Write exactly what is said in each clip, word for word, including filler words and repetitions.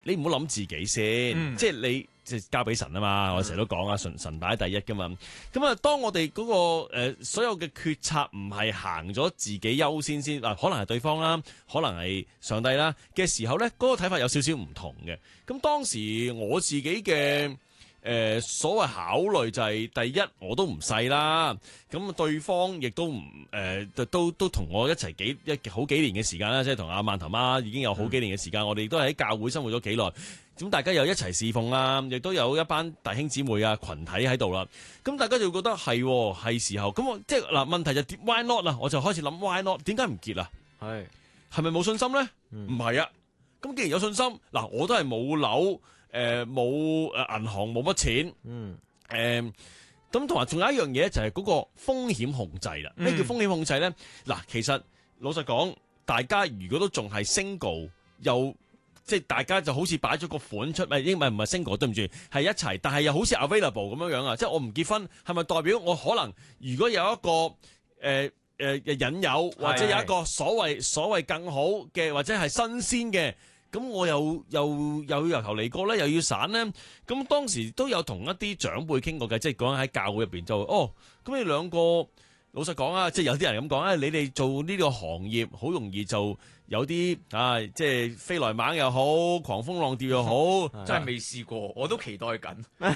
你唔好諗自己先，嗯、即係你即係交俾神啊嘛。我成日都講啊，神神擺第一噶嘛。咁啊，當我哋嗰、那個誒、呃、所有嘅決策唔係行咗自己優先先，嗱可能係對方啦，可能係上帝啦嘅時候咧，嗰、那個睇法有少少唔同嘅。咁當時我自己嘅。誒、呃、所謂考慮就係、是、第一我都唔細啦，咁對方亦都唔誒都都同我一齊幾一好幾年嘅時間啦，即係同阿曼頭媽已經有好幾年嘅時間，嗯、我哋都喺教會生活咗幾耐，咁大家又一齊侍奉啦，亦都有一班弟兄姊妹啊群體喺度啦，咁大家就覺得係係時候，咁我即係嗱問題就 why not 啦，我就開始諗 why not 點解唔結啊？係係咪冇信心咧？唔係、嗯、啊，咁既然有信心，嗱我都係冇樓。誒冇誒銀行冇乜錢，嗯誒咁同埋仲有一樣嘢就係嗰個風險控制啦。咩、嗯、叫風險控制咧？嗱，其實老實講，大家如果都仲係 single，又即係大家就好似擺咗個款出，唔係英文唔係 single，對唔住，係一齊，但係又好似 available 咁樣樣啊！即係我唔結婚，係咪代表我可能如果有一個誒誒、呃呃、引誘，或者有一個所謂是是所謂更好嘅，或者係新鮮嘅？咁我又又又要由頭嚟過咧，又要散咧。咁當時都有同一啲長輩傾過嘅，即係講喺教會入邊就哦。咁你兩個老實講啊，即係有啲人咁講啊，你哋做呢個行業好容易就有啲啊，即係飛來猛又好，狂風浪蝶又好， 真係未試過，我都期待緊。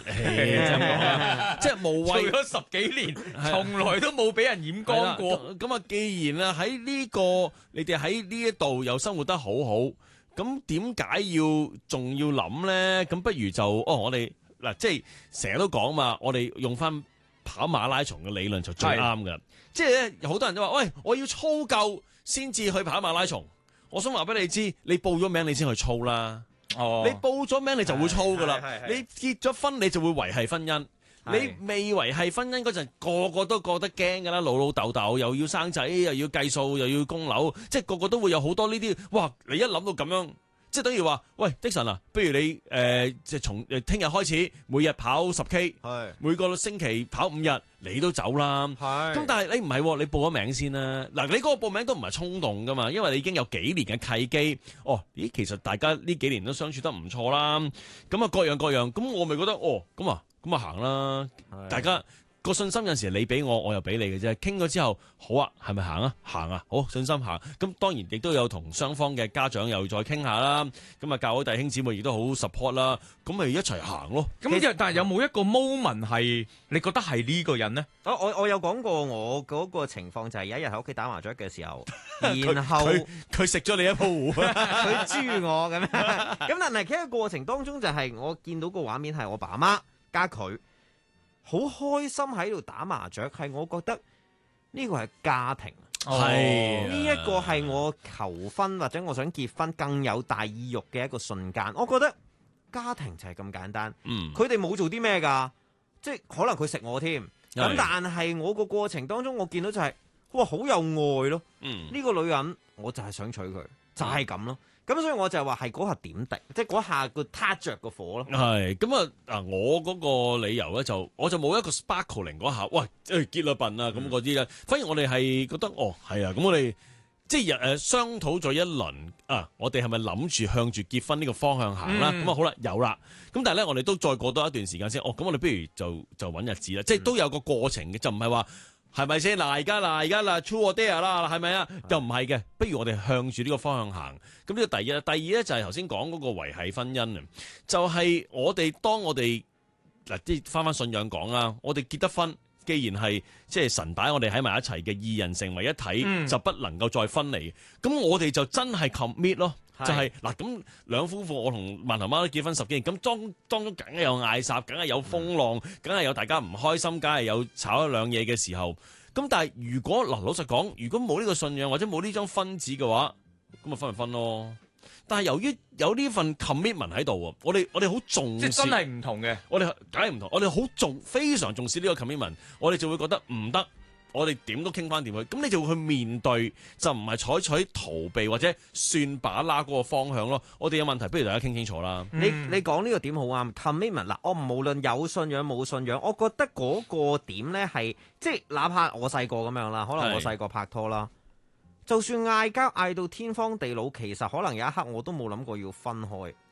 即係無謂做咗十幾年，從來都冇俾人染光過。 咁啊，既然啊喺呢個你哋喺呢一度又生活得好好。咁點解要仲要諗咧？咁不如就哦，我哋嗱，即係成日都講嘛，我哋用翻跑馬拉松嘅理論就最啱噶。即係咧，好多人都話：喂，我要操夠先至去跑馬拉松。我想話俾你知，你報咗名你先去操啦。哦，你報咗名你就會操噶啦。你結咗婚你就會維繫婚姻。你未維繫婚姻嗰陣，個個都覺得驚㗎啦，老老豆豆又要生仔，又要計數，又要供樓，即係個個都會有好多呢啲。哇！你一諗到咁樣，即係等於話，喂，Dixon啊，不如你誒即係從誒聽日開始，每日跑十 K， 係每個星期跑五日，你都走啦。係咁，但係你唔係，你報咗名先啦。嗱，你嗰個報名都唔係衝動㗎嘛，因為你已經有幾年嘅契機。哦，咦，其實大家呢幾年都相處得唔錯啦。咁啊，各樣各樣，咁我咪覺得，哦，咁啊。咁啊行啦，大家個信心有陣時你俾我，我又俾你嘅啫。傾咗之後，好啊，係咪行啊？行啊，好信心行。咁當然亦都有同雙方嘅家長又再傾下啦。咁啊，教會弟兄姊妹亦都好 support 啦。咁咪一齊行咯。 咁但係有冇一個 moment 係你覺得係呢個人呢？ 我我我有講過我嗰個情況就係有一日喺屋企打麻雀嘅時候，然後佢食咗你一鋪糊， 佢豬我咁樣。咁但係喺個過程當中就係我見到個畫面係我爸媽。加佢好開心喺度打麻雀，係我覺得呢個係家庭，係呢一個係我求婚或者我想結婚更有大意欲嘅一個瞬間。我覺得家庭就係咁簡單，佢哋冇做啲咩㗎，即係可能佢食我添，咁但係我個過程當中我見到就係、是、哇好有愛咯，呢、嗯、個女人我就係想娶佢，就係咁咯。咁所以我就係話係嗰下點滴，即係嗰下個撻着個火咯。 係咁啊！嗱，我嗰個理由咧就，我就冇一個 sparkling 嗰下，喂，誒結咗笨啊咁嗰啲咧。反而我哋係覺得，哦，係啊，咁我哋即係誒商討咗一輪啊，我哋係咪諗住向住結婚呢個方向行啦？咁啊、嗯、好啦，有啦。咁但係咧，我哋都再過多一段時間先。哦，咁我哋不如就就揾日子啦。嗯、即係都有個過程嘅，就唔係話。係咪先嗱？而家嗱，而家嗱，true or dare啦，係咪啊？又唔係嘅，不如我哋向住呢個方向行。咁呢個第一，第二咧就係頭先講嗰個維繫婚姻啊，就係、是、我哋當我哋嗱，即係翻翻信仰講啦，我哋結得婚，既然係即係神擺我哋喺埋一齊嘅二人成為一體，嗯、就不能夠再分離。咁我哋就真係 commit 咯。就係、是、嗱，咁兩夫婦我同萬頭媽都結婚十幾年，咁當當中梗係有嗌霎，梗係有風浪，梗係有大家唔開心，梗係有炒一兩嘢嘅時候。咁但係如果嗱，老實講，如果冇呢個信仰或者冇呢張婚紙嘅話，咁咪分咪分咯。但係由於有呢份 commitment 喺度啊，我哋我哋好重視， 即係真係唔同嘅。 我哋梗係唔同，我哋好重，非常重視呢個 commitment，我哋就會覺得唔得。我哋點都傾翻掂佢，咁你就會去面對，就唔係採取逃避或者算把啦嗰個方向咯。我哋有問題，不如大家傾清楚啦。 你你講呢個點好啱 commitment 嗱，我無論有信仰冇信仰，我覺得嗰個點咧係即係，哪怕我細個咁樣啦，可能我細個拍拖啦，就算嗌交嗌到天荒地老，其實可能有一刻我都冇諗過要分開。